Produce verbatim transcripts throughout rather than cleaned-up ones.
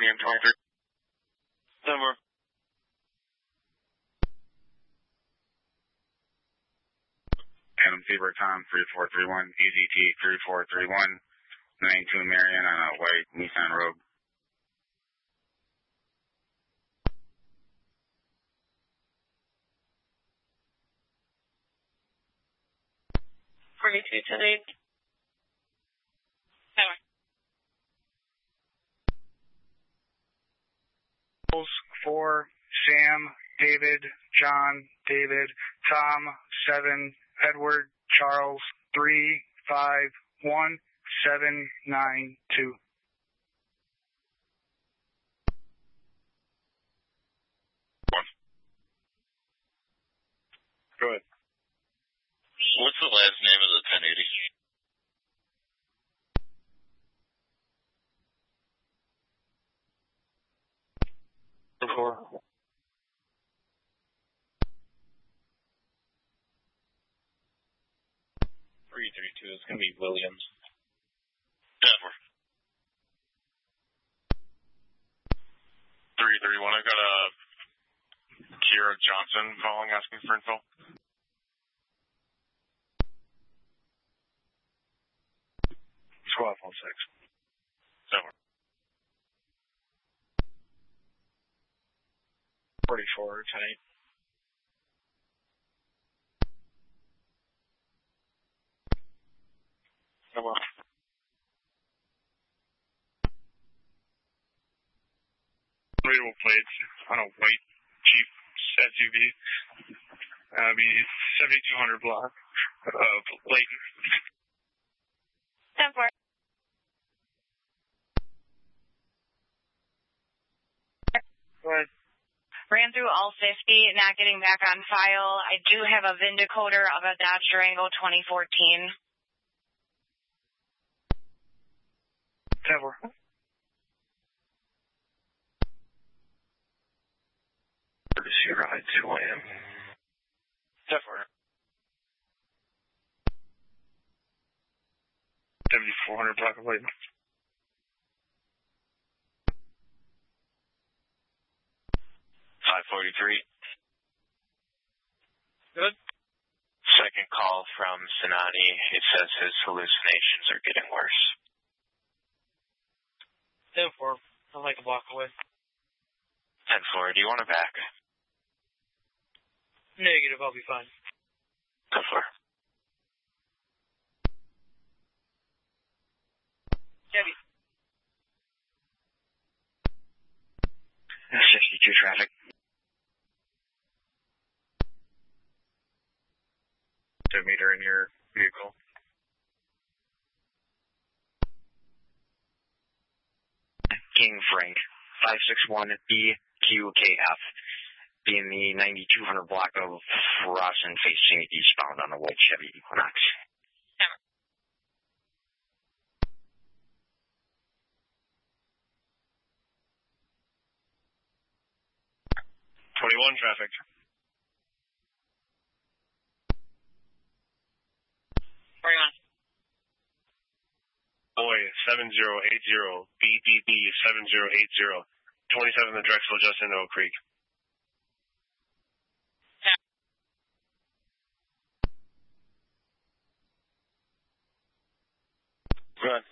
twenty and twenty-three. Denver. Adam Fever, Tom, three four three one, E Z T three four three one, ninety-two Marion on a white Nissan Rogue. forty-two ten eight. Four, Sam, David, John, David, Tom, seven, Edward, Charles, three, five, one, seven, nine, two. One. Go ahead. What's the last name of the ten eighty? Four. three three two is going to be Williams. Denver. three three one, I got a Kira Johnson calling asking for info. Squad phone six. Denver. forty-four ten eight. Denver. Readable plates on a white Jeep S U V. Uh, be seventy-two hundred block of Layton. ten four. Go ahead. Ran through all fifty, not getting back on file. I do have a Vindicator of a Dodge Durango twenty fourteen. Denver. Courtesy ride two A M. Denver. seventy-four hundred block of Layton. five forty-three. Good. Second call from Sinani. It says his hallucinations are getting worse. ten four. I'm like a block away. ten four, do you want to back? Negative, I'll be fine. ten four. Chevy. sixty-two traffic. Meter in your vehicle. King Frank, five six one E Q K F, being the ninety-two hundred block of Rawson facing eastbound on a white Chevy Equinox. twenty-one traffic. Bring on. Boy, seven zero eight zero, B B B seven zero eight zero, twenty-seven to Drexel, just into Oak Creek. Yeah. Go ahead.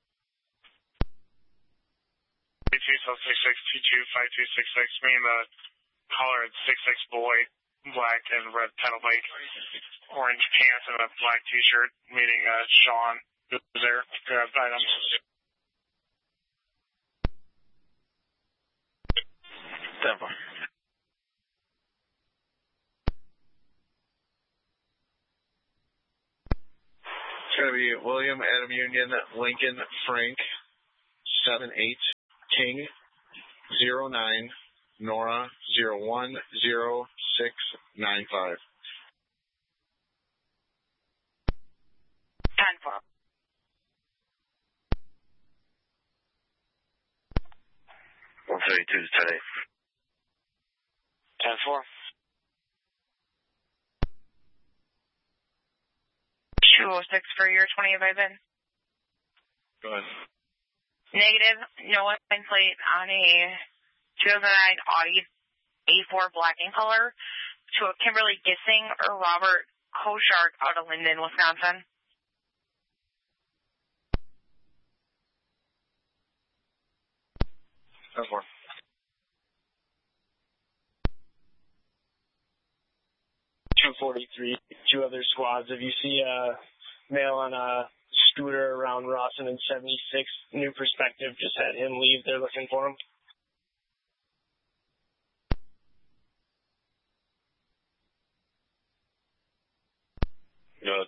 two two six six two two five two six six, me and the caller at six six boy, black and red pedal bike, orange pants and a black t-shirt, meeting uh, Sean, who was there, grabbed items. Denver. It's going to be William, Adam Union, Lincoln, Frank, seven eight, King, zero nine, Nora, zero one zero six nine five. ten four. one thirty-two today. ten four. two oh six for your twenty by Ben. Go ahead. Negative, no license plate on a two thousand nine Audi A four black in color to a Kimberly Gissing or Robert Koshark out of Linden, Wisconsin. ten four. two forty-three, two other squads. If you see a male on a scooter around Rawson and seventy-six, New Perspective just had him leave. They're looking for him. Good.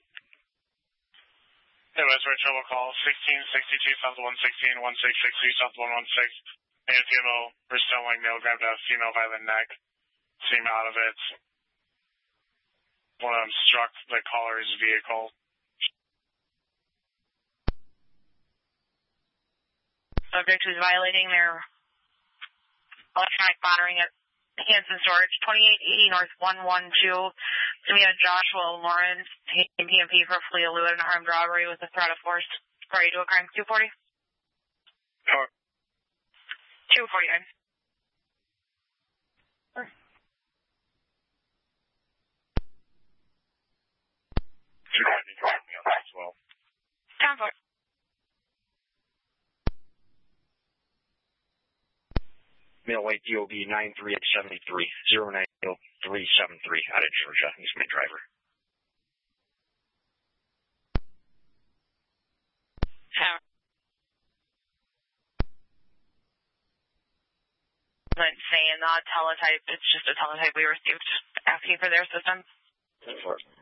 Hey, Westward Trouble Call, sixteen sixty-two South one sixteen, one six six two South one one six. And female, reselling male grabbed a female by the neck. Seem out of it. One of them struck the caller's vehicle. Subject who's violating their electronic monitoring at Hanson Storage, twenty-eight eighty North one one two. Samia Joshua Lawrence, P M P for flee eluded an armed robbery with a threat of force. Party to a crime. two forty? Car. two forty-nine. Two ninety driving up as well. ten four. Male white D O B nine three eight seven three, zero nine three seven three out of Georgia. He's my driver. Saying the teletype, it's just a teletype we received asking for their assistance. ten four.